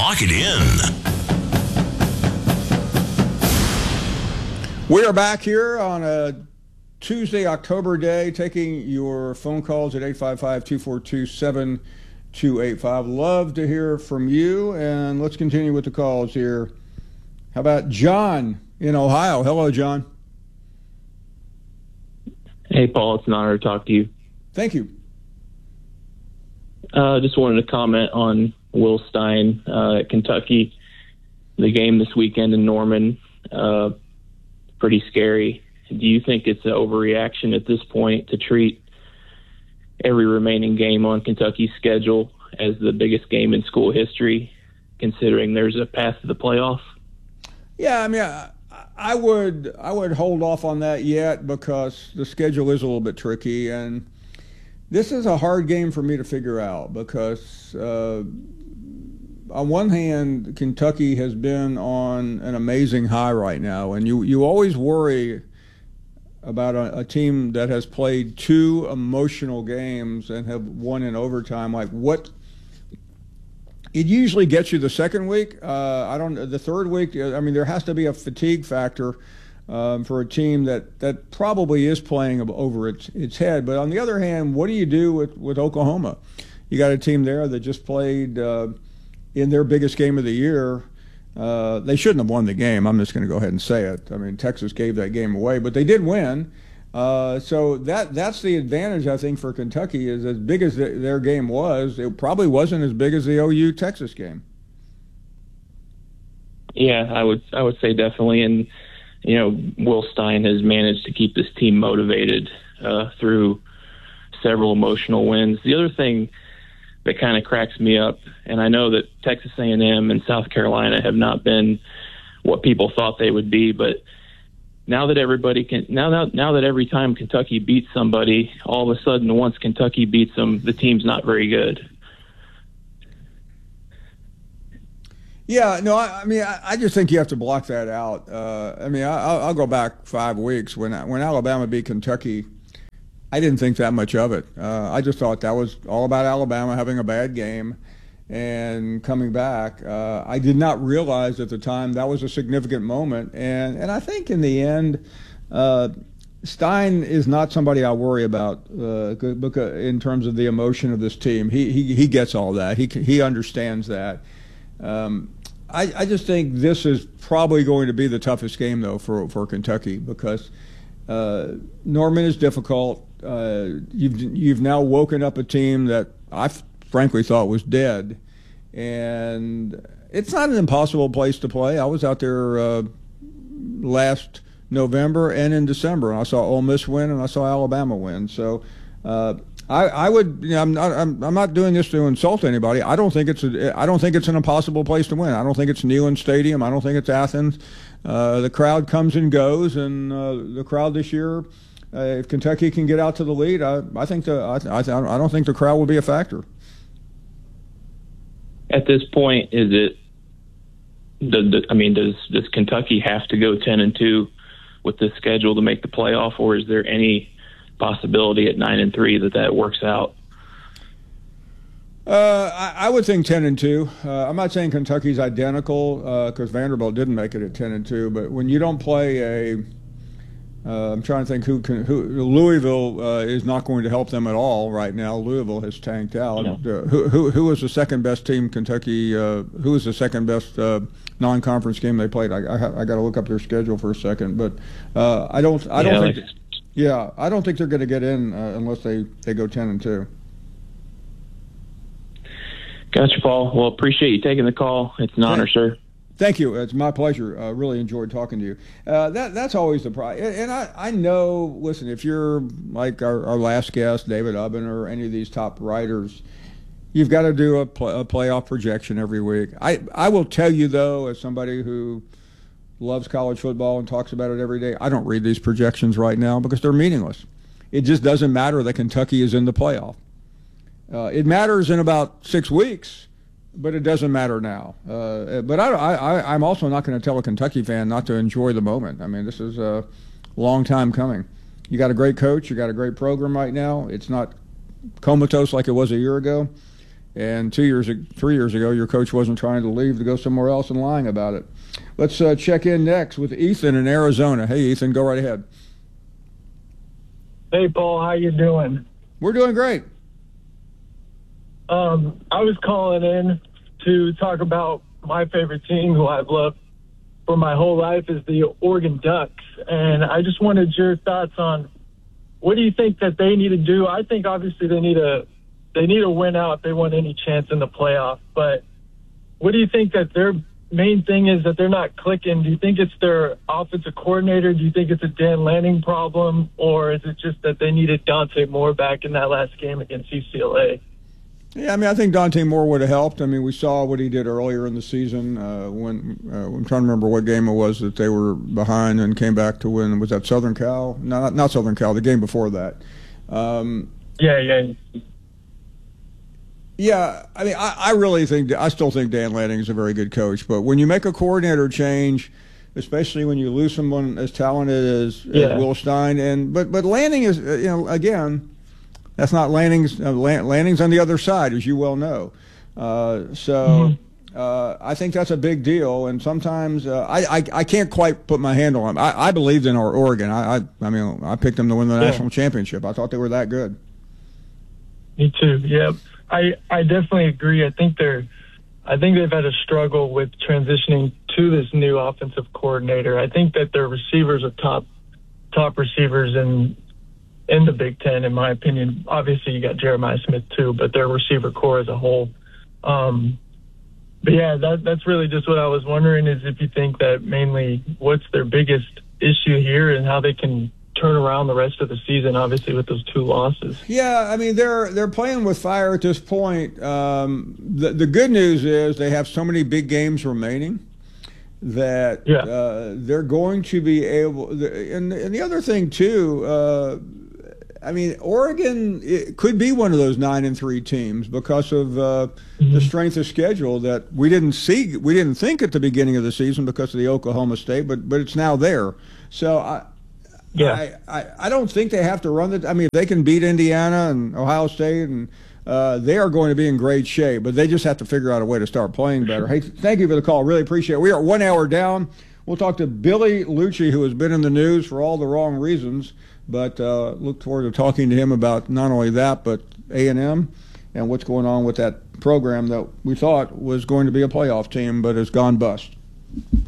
Lock it in. We are back here on a Tuesday, October day, taking your phone calls at 855-242-7285. Love to hear from you, and let's continue with the calls here. How about John in Ohio? Hello, John. Hey, Paul. It's an honor to talk to you. Thank you. Just wanted to comment on Will Stein at Kentucky. The game this weekend in Norman, pretty scary. Do you think it's an overreaction at this point to treat every remaining game on Kentucky's schedule as the biggest game in school history, considering there's a path to the playoff? Yeah, I mean, I would hold off on that yet because the schedule is a little bit tricky, and this is a hard game for me to figure out because on one hand, Kentucky has been on an amazing high right now, and you always worry about a team that has played two emotional games and have won in overtime. Like, what it usually gets you the second week. The third week, I mean, there has to be a fatigue factor for a team that probably is playing over its head. But on the other hand, what do you do with Oklahoma? You got a team there that just played in their biggest game of the year. They shouldn't have won the game. I'm just going to go ahead and say it. I mean, Texas gave that game away, but they did win. So that's the advantage, I think, for Kentucky, is as big as their game was, it probably wasn't as big as the OU Texas game. Yeah, I would say definitely. And, you know, Will Stein has managed to keep this team motivated through several emotional wins. The other thing that kind of cracks me up, and I know that Texas A&M and South Carolina have not been what people thought they would be, but now that everybody can, now that every time Kentucky beats somebody, all of a sudden once Kentucky beats them, the team's not very good. Yeah, no, I mean, I just think you have to block that out. I mean, I'll go back 5 weeks when Alabama beat Kentucky. I didn't think that much of it. I just thought that was all about Alabama having a bad game and coming back. I did not realize at the time that was a significant moment. And I think in the end, Stein is not somebody I worry about because in terms of the emotion of this team. He gets all that. He understands that. I just think this is probably going to be the toughest game, though, for Kentucky because Norman is difficult. You've now woken up a team that I frankly thought was dead, and it's not an impossible place to play. I was out there last November and in December, and I saw Ole Miss win and I saw Alabama win. So I would, you know, I'm not doing this to insult anybody. I don't think it's an impossible place to win. I don't think it's Neyland Stadium. I don't think it's Athens. The crowd comes and goes, and the crowd this year. If Kentucky can get out to the lead, I don't think the crowd will be a factor. At this point, does Kentucky have to go 10-2 with this schedule to make the playoff, or is there any possibility at 9-3 that works out? I would think 10-2. I'm not saying Kentucky's identical because Vanderbilt didn't make it at 10-2, but when you don't play I'm trying to think who Louisville is not going to help them at all right now. Louisville has tanked out. Yeah. Who was the second best team? Kentucky. Who was the second best non-conference game they played? I got to look up their schedule for a second, but I don't think they're going to get in unless they go 10-2. Gotcha, Paul. Well, appreciate you taking the call. It's an honor, sir. Thank you. It's my pleasure. I really enjoyed talking to you. That's always the prize. And I know, listen, if you're like our last guest, David Ubben, or any of these top writers, you've got to do a playoff projection every week. I will tell you, though, as somebody who loves college football and talks about it every day, I don't read these projections right now because they're meaningless. It just doesn't matter that Kentucky is in the playoff. It matters in about 6 weeks. But it doesn't matter now. But I'm also not going to tell a Kentucky fan not to enjoy the moment. I mean, this is a long time coming. You got a great coach. You got a great program right now. It's not comatose like it was a year ago. And 3 years ago, your coach wasn't trying to leave to go somewhere else and lying about it. Let's check in next with Ethan in Arizona. Hey, Ethan, go right ahead. Hey, Paul, how you doing? We're doing great. I was calling in to talk about my favorite team, who I've loved for my whole life, is the Oregon Ducks. And I just wanted your thoughts on what do you think that they need to do? I think obviously they need to win out if they want any chance in the playoff. But what do you think that their main thing is that they're not clicking? Do you think it's their offensive coordinator? Do you think it's a Dan Lanning problem? Or is it just that they needed Dante Moore back in that last game against UCLA? Yeah, I mean, I think Dante Moore would have helped. I mean, we saw what he did earlier in the season when I'm trying to remember what game it was that they were behind and came back to win. Was that Southern Cal? No, not Southern Cal, the game before that. Yeah, I mean, I really think, I still think Dan Lanning is a very good coach. But when you make a coordinator change, especially when you lose someone as talented as Will Stein, but Lanning is, again, that's not Lanning's. Lanning's on the other side, as you well know. I think that's a big deal. And sometimes I can't quite put my handle on it. I believed in our Oregon. I mean, I picked them to win the national championship. I thought they were that good. Me too. Yeah, I definitely agree. I think they've had a struggle with transitioning to this new offensive coordinator. I think that their receivers are top receivers in the Big Ten, in my opinion. Obviously, you got Jeremiah Smith too, but their receiver core as a whole. But yeah, that's really just what I was wondering, is if you think that mainly what's their biggest issue here and how they can turn around the rest of the season, obviously with those 2 losses. Yeah, I mean, they're playing with fire at this point. The good news is they have so many big games remaining that they're going to be able, and the other thing too, I mean, Oregon, it could be one of those 9-3 teams because of the strength of schedule that we didn't think at the beginning of the season because of the Oklahoma State, but it's now there. So I don't think they have to run it. I mean, if they can beat Indiana and Ohio State, and they are going to be in great shape, but they just have to figure out a way to start playing better. Hey, thank you for the call. Really appreciate it. We are 1 hour down. We'll talk to Billy Liucci, who has been in the news for all the wrong reasons. But look forward to talking to him about not only that, but A&M and what's going on with that program that we thought was going to be a playoff team, but has gone bust.